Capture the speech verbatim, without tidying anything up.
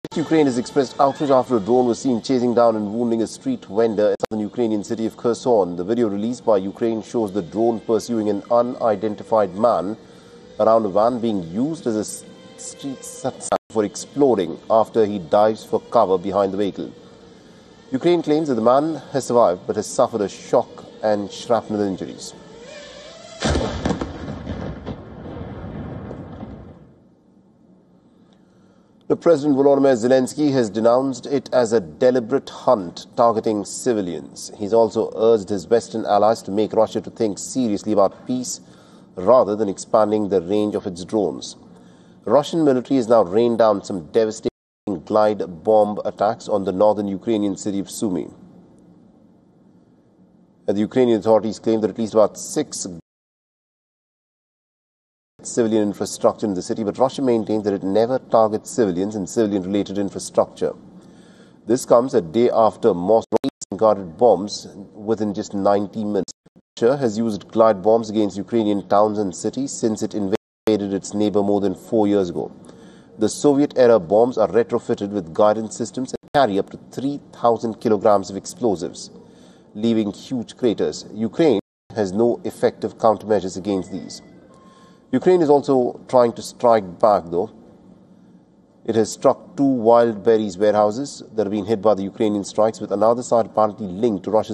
Ukraine has expressed outrage after a drone was seen chasing down and wounding a street vendor in the southern Ukrainian city of Kherson. The video released by Ukraine shows the drone pursuing an unidentified man around a van being used as a street satellite for exploding after he dives for cover behind the vehicle. Ukraine claims that the man has survived but has suffered a shock and shrapnel injuries. The President Volodymyr Zelensky has denounced it as a deliberate hunt targeting civilians. He's also urged his Western allies to make Russia to think seriously about peace rather than expanding the range of its drones. Russian military has now rained down some devastating glide bomb attacks on the northern Ukrainian city of Sumy. The Ukrainian authorities claim that at least about six civilian infrastructure in the city, but Russia maintains that it never targets civilians and civilian-related infrastructure. This comes a day after Moscow guarded bombs within just ninety minutes. Russia has used glide bombs against Ukrainian towns and cities since it invaded its neighbor more than four years ago. The Soviet-era bombs are retrofitted with guidance systems and carry up to three thousand kilograms of explosives, leaving huge craters. Ukraine has no effective countermeasures against these. Ukraine is also trying to strike back, though. It has struck two wild berries warehouses that have been hit by the Ukrainian strikes, with another side apparently linked to Russia's